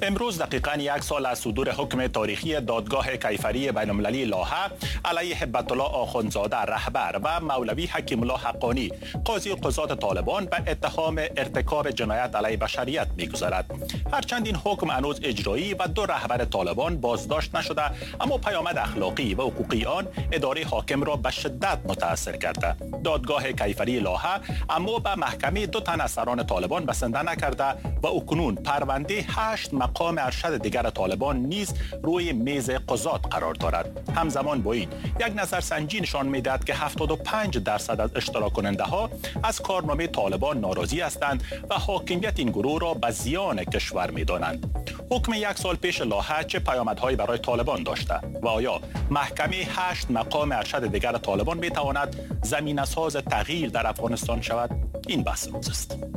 امروز دقیقاً یک سال از صدور حکم تاریخی دادگاه کیفری بین‌المللی لاهه علیه هبت الله آخوندزاده رهبر و مولوی حکیم الله حقانی قاضی قضات طالبان به اتهام ارتکاب جنایت علیه بشریت می‌گذرد. هرچند این حکم هنوز اجرایی و دو رهبر طالبان بازداشت نشده، اما پیامد اخلاقی و حقوقی آن اداره حاکم را به شدت متاثر کرده. دادگاه کیفری لاهه اما به محکمه دو تن از سران طالبان بسنده نکرده و اکنون پرونده 8 مقام ارشد دیگر طالبان نیز روی میز قضات قرار دارد. همزمان با این یک نظرسنجی نشان می‌دهد که 75% از اشتراک کننده ها از کارنامه طالبان ناراضی هستند و حاکمیت این گروه را به زیان کشور می‌دانند. حکم یک سال پیش لاهه چه پیامدهایی برای طالبان داشته و آیا محکمه 8 مقام ارشد دیگر طالبان می‌تواند زمینه‌ساز تغییر در افغانستان شود؟ این بحث روز است.